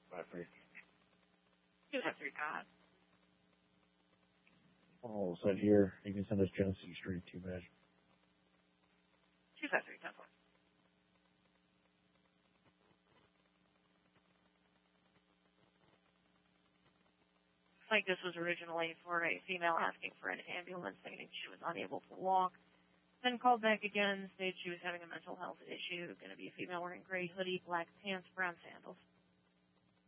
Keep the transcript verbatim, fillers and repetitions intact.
five three. two five three, God. All set here. You can send us Genesee Street, too bad. two five three, ten four. Like this was originally for a female asking for an ambulance, stating she was unable to walk. Then called back again, stated she was having a mental health issue. Going to be a female wearing gray hoodie, black pants, brown sandals.